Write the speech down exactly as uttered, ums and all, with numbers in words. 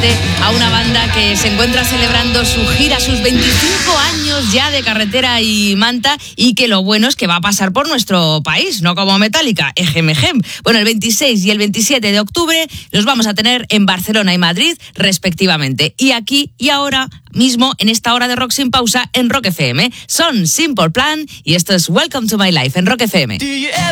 precisamente a una banda que se encuentra celebrando su gira, sus veinticinco años ya de Carretera y Manta, y que lo bueno es que va a pasar por nuestro país, no como Metallica, ejem, ejem. Bueno, el veintiséis y el veintisiete de octubre los vamos a tener en Barcelona y Madrid, respectivamente. Y aquí y ahora mismo, en esta hora de Rock Sin Pausa, en Rock F M. Son Simple Plan y esto es Welcome to My Life en Rock F M.